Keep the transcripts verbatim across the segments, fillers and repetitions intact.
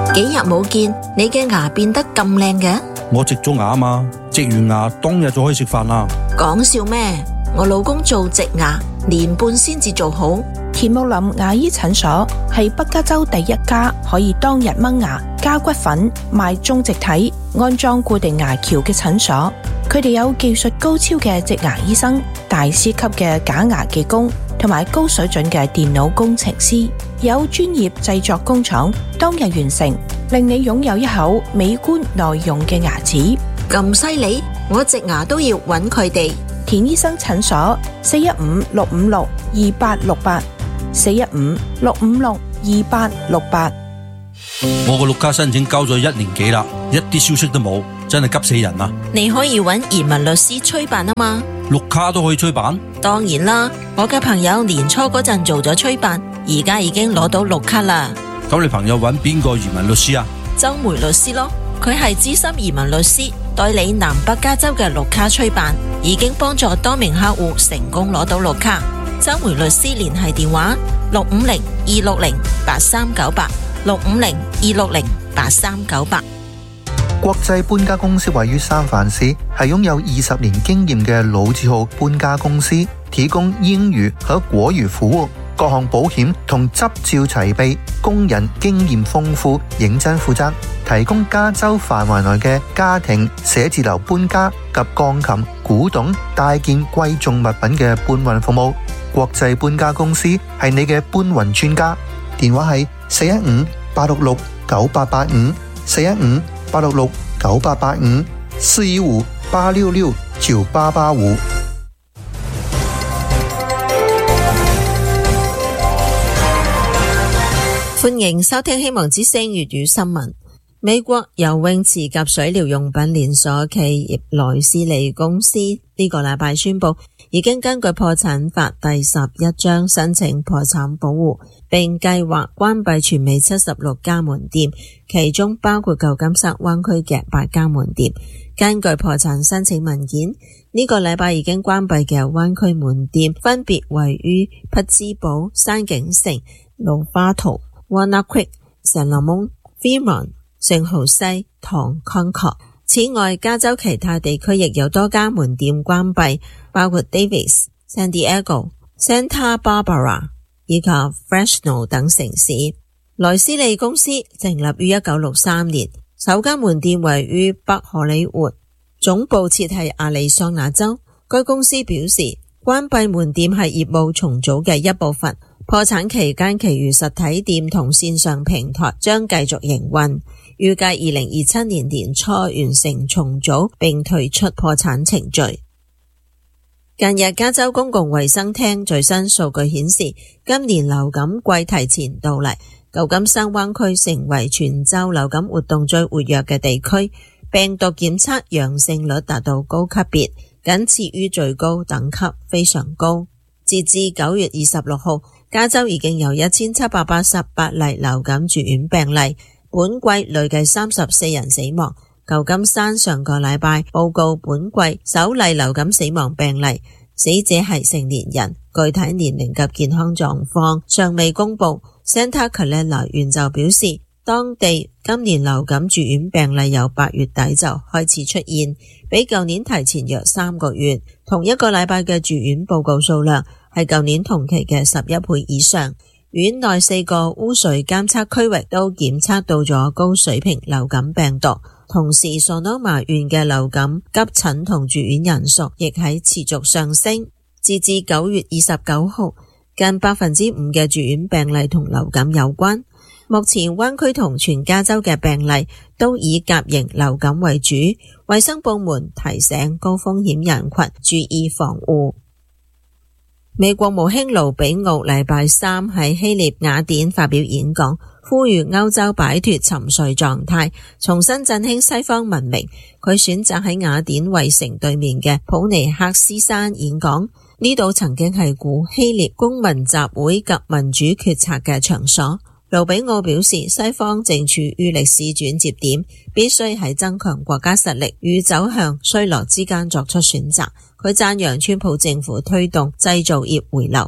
幾日冇見，你嘅牙變得咁靚嘅？ 我植咗牙啊嘛，植完牙當日就可以食飯啦。 講笑咩？我老公做植牙年半先至做好。 田木林牙醫診所係北加州第一家可以當日掹牙、加骨粉、賣中植體、安裝固定牙橋嘅診所。佢哋有技術高超嘅植牙醫生、大師級嘅假牙技工，同埋高水準嘅電腦工程師，有專業製作工廠，當日完成，令你擁有一口美觀耐用嘅牙齒。 咁犀利，我植牙都要揾佢哋。 田醫生診所四一五六五六二八六八，四一五六五六二八六八。 我個綠卡申請交咗一年幾啦，一啲消息都冇，真係急死人啊！ 你可以揾移民律師催辦啊嘛。 綠卡都可以催辦？ 當然啦，我嘅朋友年初嗰陣做咗催辦，而家已經攞到綠卡啦。 咁你朋友揾邊個移民律師啊？ 周梅律師咯，佢係資深移民律師，代理南北加州嘅綠卡催辦，已經幫助多名客戶成功攞到綠卡。周梅律師聯繫電話六五零二六零八三九八，六五零二六零八三九八。 國際搬家公司位於三藩市，係擁有二十年經驗嘅老字號搬家公司，提供英語和國語服務，各項保險同執照齊備，工人經驗豐富，認真負責，提供加州範圍內嘅家庭、寫字樓搬家及鋼琴、古董、大件貴重物品嘅搬運服務。國際搬家公司係你嘅搬運專家，電話係四一五八六六九八八五，四一五八六六九八八五，四一五八六六九八八五。 歡迎收聽希望之聲粵語新聞。美國游泳池及水療用品連鎖企業萊斯利公司呢個禮拜宣布，已經根據破產法第十一章申請破產保護，並計劃關閉全美七十六家門店，其中包括舊金山灣區嘅八家門店。根據破產申請文件，呢個禮拜已經關閉嘅灣區門店分別位於匹茲堡、山景城、盧花圖、Walnut Creek、聖羅蒙、Fremont、聖荷西、唐、Concord。此外，加州其他地區亦有多家門店關閉，包括 Davis、San Diego、Santa Barbara 以及 Fresno 等城市。萊斯利公司成立於一九六三年，首間門店位於北荷里活，總部設喺亞利桑那州。該公司表示，關閉門店係業務重組嘅一部分。破產期間，其餘實體店同線上平台將繼續營運，預計二零二七年年初完成重組並退出破產程序。近日，加州公共衛生廳最新數據顯示，今年流感季提前到嚟，舊金山灣區成為全州流感活動最活躍嘅地區，病毒檢測陽性率達到高級別，僅次於最高等級，非常高。截至九月二十六號，加州已經有一千七百八十八例流感住院病例，本季累計三十四人死亡。舊金山上個禮拜報告本季首例流感死亡病例，死者係成年人，具體年齡及健康狀況尚未公布。Santa Clara 縣就表示，當地今年流感住院病例由八月底就開始出現，比舊年提前約三個月。同一個禮拜嘅住院報告數量係舊年同期嘅十一倍以上。院內四個污水監測區域都檢測到咗高水平流感病毒，同時 Sonoma 縣嘅流感急診同住院人數亦喺持續上升。截至九月二十九號，近百分之五嘅住院病例同流感有關。目前灣區同全加州嘅病例都以甲型流感為主，衛生部門提醒高風險人群注意防護。美國務卿盧比奧禮拜三喺希臘雅典發表演講，呼籲歐洲擺脫沉睡狀態，重新振興西方文明。佢選擇喺雅典衛城對面嘅普尼克斯山演講，呢度曾經係古希臘公民集會及民主決策嘅場所。盧比奧表示，西方正處於歷史轉折點，必須喺增強國家實力與走向衰落之間作出選擇。佢讚揚川普政府推動製造業回流，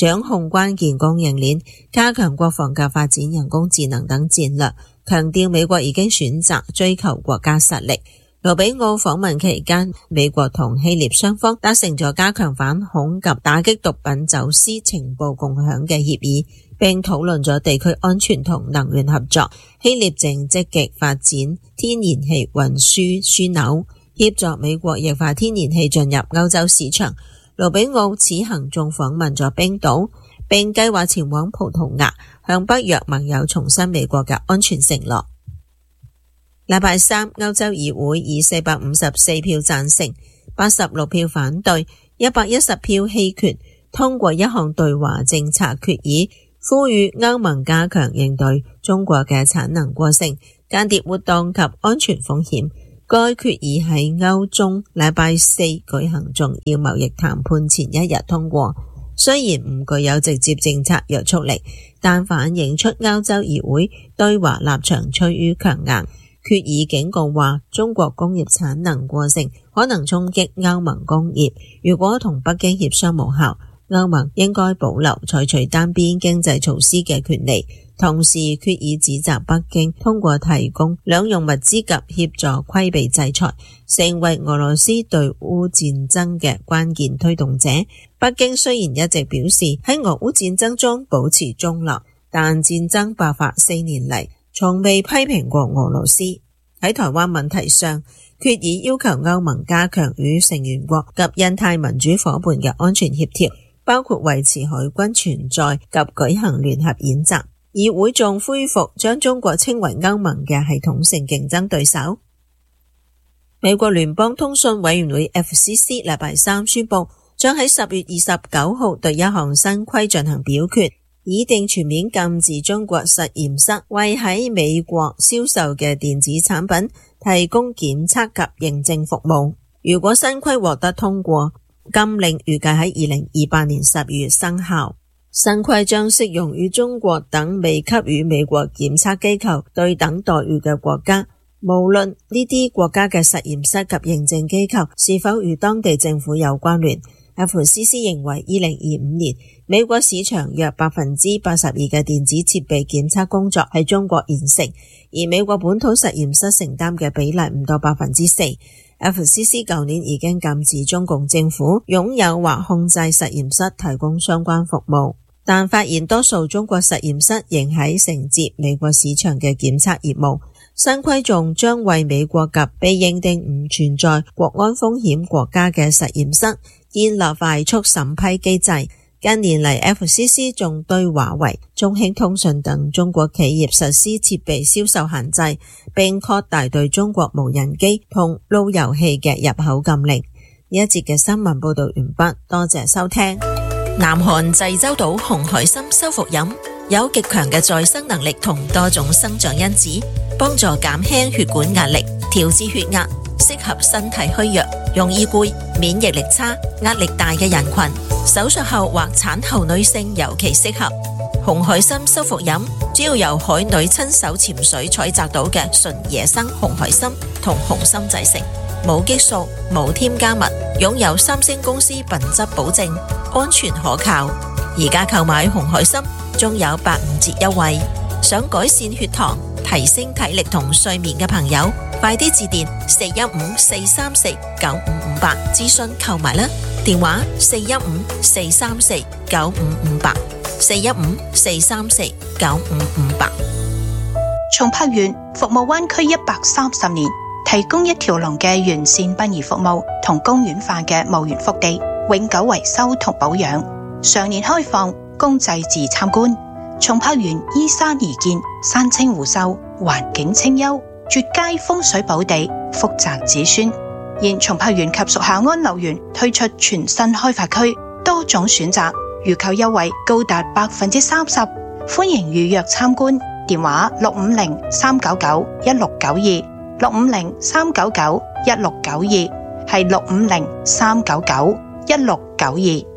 掌控關鍵供應鏈，加強國防及發展人工智能等戰略，強調美國已經選擇追求國家實力。盧比奧訪問期間，美國同希臘雙方達成咗加強反恐及打擊毒品走私情報共享嘅協議，並討論咗地區安全同能源合作。希臘正積極發展天然氣運輸樞紐，協助美國液化天然氣進入歐洲市場。盧比奧此行仲訪問咗冰島，並計劃前往葡萄牙，向北約盟友重申美國嘅安全承諾。禮拜三，歐洲議會以四百五十四票贊成、八十六票反對、一百一十票棄權通過一項對華政策決議，呼籲歐盟加強應對中國嘅產能過剩、間諜活動及安全風險。該決議喺歐中禮拜四舉行重要貿易談判前一日通過，雖然唔具有直接政策約束力，但反映出歐洲議會對華立場趨於強硬。決議警告話，中國工業產能過剩可能衝擊歐盟工業，如果同北京協商無效，歐盟應該保留採取單邊經濟措施嘅權利。同時，決議指責北京通過提供兩用物資及協助規避制裁，成為俄羅斯對烏戰爭嘅關鍵推動者。北京雖然一直表示喺俄烏戰爭中保持中立，但戰爭爆發四年嚟，從未批評過俄羅斯。喺台灣問題上，決議要求歐盟加強與成員國及印太民主夥伴嘅安全協調，包括維持海軍存在及舉行聯合演習。議會仲恢復將中國稱為歐盟嘅系統性競爭對手。美國聯邦通訊委員會 F C C 禮拜三宣布，將喺十月二十九號對一項新規進行表決，擬定全面禁止中國實驗室為喺美國銷售嘅電子產品提供檢測及認證服務。如果新規獲得通過，禁令預計喺二零二八年十月生效。新規將適用於中國等未給予美國檢測機構對等待遇嘅國家，無論呢啲國家嘅實驗室及認證機構是否與當地政府有關聯。F C C 認為二零二五年美國市場約百分之八十二嘅電子設備檢測工作喺中國完成，而美國本土實驗室承擔嘅比例唔到百分之四。F C C 舊年已經禁止中共政府擁有或控制實驗室提供相關服務，但發現多數中國實驗室仍喺承接美國市場嘅檢測業務。新規仲將為美國及被認定唔存在國安風險國家嘅實驗室建立快速審批機制。近年嚟 F C C 仲對華為、中興通訊等中國企業實施設備銷售限制，並擴大對中國無人機同路由器嘅入口禁令。呢一節嘅新聞報道完畢，多謝收聽。南韓濟州島紅海參修復飲有極強嘅再生能力同多種生長因子，幫助減輕血管壓力，調節血壓，適合身體虛弱、容易攰、免疫力差、壓力大嘅人群。手術後或產後女性尤其適合。紅海參修復飲主要由海女親手潛水採摘到嘅純野生紅海參同紅參製成，冇激素、冇添加物，擁有三星公司品質保證，安全可靠。而家購買紅海參仲有八五折優惠，想改善血糖、提升體力同睡眠嘅朋友，快啲致電四一五四三四九五五八諮詢購買啦。電話四一五四三四九五五八，四一五四三四九五五八。 松柏園服務灣區一百三十年，提供一條龍嘅完善殯儀服務同公園化嘅墓園福地，永久維修同保養，常年開放供祭祀參觀。松柏園依山而建，山清湖秀，環境清幽，絕佳風水寶地，福澤子孫。現松柏園及屬下安樓園推出全新開發區，多種選擇，預購優惠高達百分之三十，歡迎預約參觀。電話六五零三九九一六九二，六五零三九九一六九二，係六五零三九九一六九二。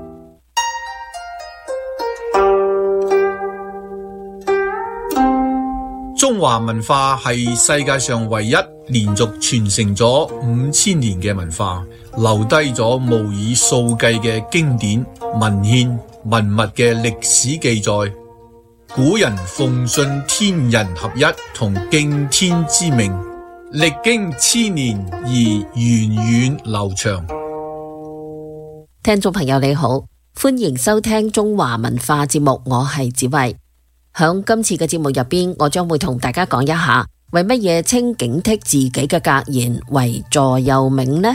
中華文化係世界上唯一連續傳承咗五千年嘅文化，留低咗無以數計嘅經典文獻文物嘅歷史記載。古人奉信天人合一同敬天之命，歷經千年而源遠流長。 聽眾朋友你好，歡迎收聽中華文化節目，我係子慧。響今次嘅節目入邊，我將會同大家講一下，為乜嘢稱警惕自己嘅格言為座右銘呢？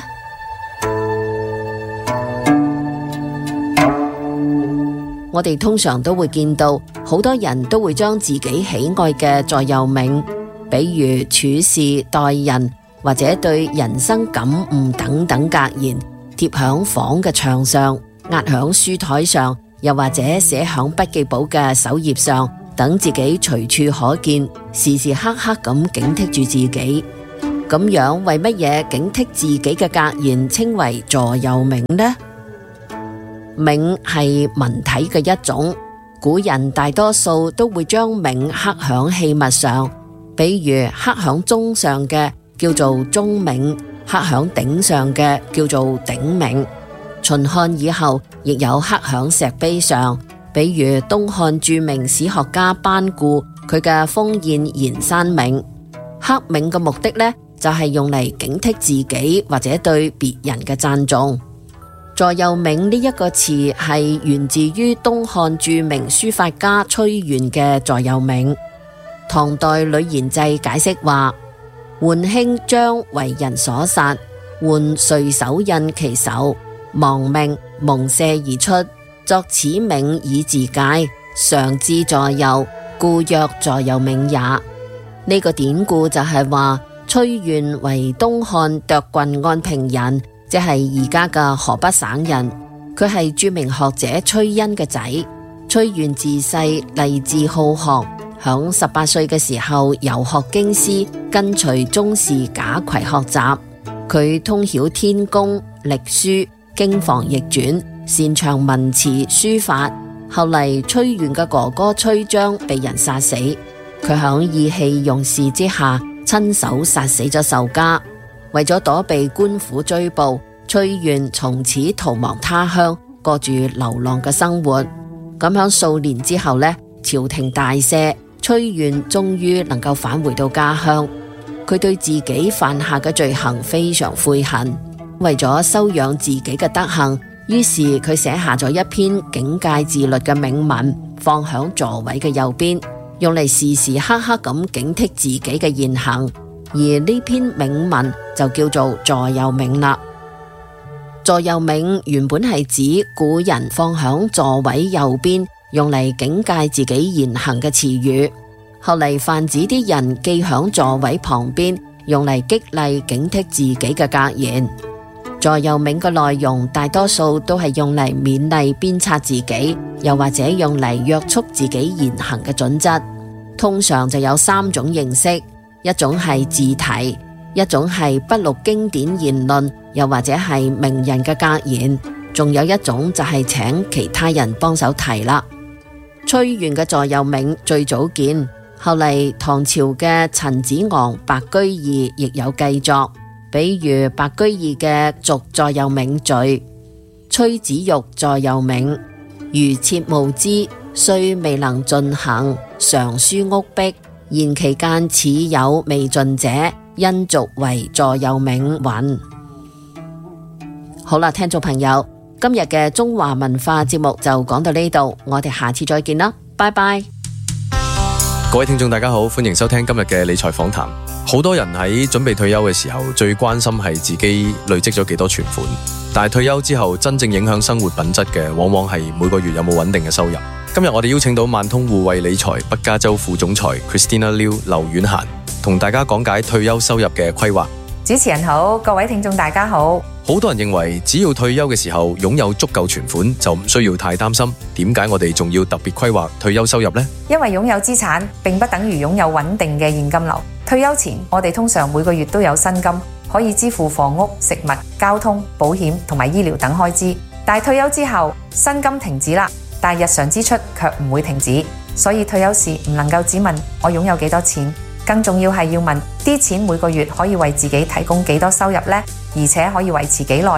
我哋通常都會見到好多人都會將自己喜愛嘅座右銘，比如處事待人或者對人生感悟等等格言，貼響房嘅牆上，壓響書台上，又或者寫響筆記簿嘅首頁上，等自己隨處可見，時時刻刻咁警惕住自己。咁樣為乜嘢警惕自己嘅格言稱為座右銘呢？銘係文體嘅一種，古人大多數都會將銘刻響器物上，比如刻響鐘上嘅叫做鐘銘，刻響鼎上嘅叫做鼎銘。秦漢以後亦有刻響石碑上，比如東漢著名史學家班固佢嘅封堰延山銘。刻銘嘅目的呢，就係用嚟警惕自己或者對別人嘅讚頌。座右銘呢一個詞係源自於東漢著名書法家崔玄嘅座右銘。唐代呂賢濟解釋話：桓興將為人所殺，桓遂手印其手，亡命蒙赦而出，作此銘以自戒，常置座右，故曰座右銘也。呢、這個典故就係話崔玄為東漢涿郡安平人，即係而家嘅河北省人。佢係著名學者崔恩嘅仔。崔玄自細勵志好學，響十八歲嘅時候遊學京師，跟隨宗室賈逵學習。佢通曉天工、曆書、經房易傳，擅長文辭書法。後嚟崔玄嘅哥哥崔章被人殺死，佢響意氣用事之下，親手殺死咗仇家。為咗躲避官府追捕，崔玄從此逃亡他鄉，過住流浪嘅生活。咁響數年之後呢，朝廷大赦，崔玄終於能夠返回到家鄉。佢對自己犯下嘅罪行非常悔恨，為咗修養自己嘅德行，於是佢寫下咗一篇警戒自律嘅銘文，放響座位嘅右邊，用嚟時時刻刻咁警惕自己嘅言行。而呢篇銘文就叫做座右銘啦。座右銘原本係指古人放響座位右邊，用嚟警戒自己言行嘅詞語。後嚟泛指啲人記響座位旁邊，用嚟激勵警惕自己嘅格言。座右銘嘅內容大多數都係用嚟勉勵鞭策自己，又或者用嚟約束自己言行嘅準則。通常就有三種形式。一種係自題，一種係筆錄經典言論，又或者係名人嘅格言，仲有一種就係請其他人幫手提啦。崔玄嘅座右銘最早見，後嚟唐朝嘅陳子昂、白居易亦有繼作，比如白居易嘅續座右銘序：崔子玉座右銘，愚切無知，雖未能盡行，常書屋壁。言其間似有未盡者，因續為座右銘云。好啦，聽眾朋友，今日嘅中華文化節目就講到呢度，我哋下次再見啦，拜拜。 各位聽眾大家好，歡迎收聽今日嘅理財訪談。好多人喺準備退休嘅時候，最關心係自己累積咗幾多存款，但係退休之後真正影響生活品質嘅，往往係每個月有冇穩定嘅收入。今日我哋邀請到萬通互惠理財北加州副總裁 Christina Liu 劉婉嫻，同大家講解退休收入嘅規劃。 主持人好，各位聽眾大家好。 好多人認為只要退休嘅時候擁有足夠存款就唔需要太擔心，點解我哋仲要特別規劃退休收入呢？ 因為擁有資產並不等於擁有穩定嘅現金流。退休前我哋通常每個月都有薪金，可以支付房屋、食物、交通、保險同埋醫療等開支。但係退休之後薪金停止啦，但係日常支出卻唔會停止，所以退休時唔能夠只問我擁有幾多錢，更重要係要問啲錢每個月可以為自己提供幾多收入呢？而且可以維持幾耐呢？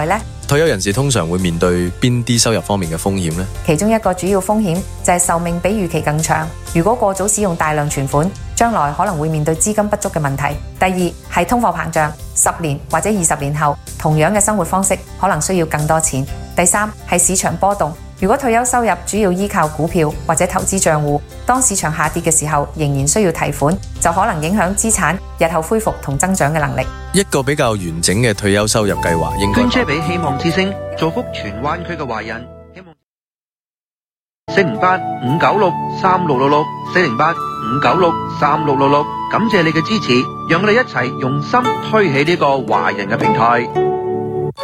退休人士通常會面對邊啲收入方面嘅風險呢？ 其中一個主要風險就係壽命比預期更長。如果過早使用大量存款，將來可能會面對資金不足嘅問題。第二係通貨膨脹，十年或者二十年後，同樣嘅生活方式可能需要更多錢。第三係市場波動，如果退休收入主要依靠股票或者投資賬戶，當市場下跌嘅時候，仍然需要提款，就可能影響資產日後恢復同增長嘅能力。 一個比較完整嘅退休收入計劃應該捐車俾希望之星，造福全灣區嘅華人。希望四零八五九六三六六六四零八五九六三六六六，感謝你嘅支持，讓我哋一齊用心推起呢個華人嘅平台。